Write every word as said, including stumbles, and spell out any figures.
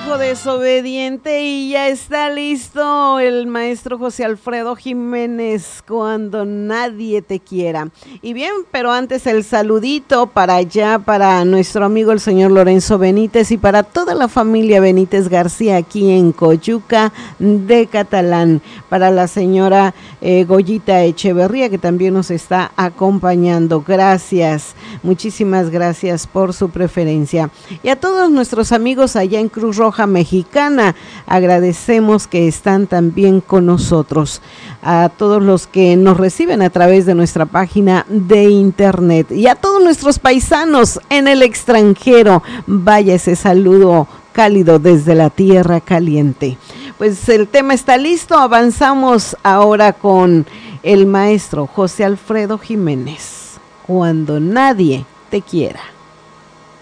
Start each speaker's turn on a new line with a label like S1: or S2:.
S1: hijo desobediente, y ya está listo el maestro José Alfredo Jiménez, Cuando nadie te quiera. Y bien, pero antes el saludito para allá, para nuestro amigo el señor Lorenzo Benítez y para toda la familia Benítez García aquí en Coyuca de Catalán, para la señora eh, Goyita Echeverría, que también nos está acompañando. Gracias, muchísimas gracias por su preferencia. Y a todos nuestros amigos allá en Cruz Roja Mexicana, agradecemos que están también con nosotros. A todos los que nos reciben a través de nuestra página de internet y a todos nuestros paisanos en el extranjero, vaya ese saludo cálido desde la tierra caliente. Pues el tema está listo, avanzamos ahora con el maestro José Alfredo Jiménez, Cuando nadie te quiera.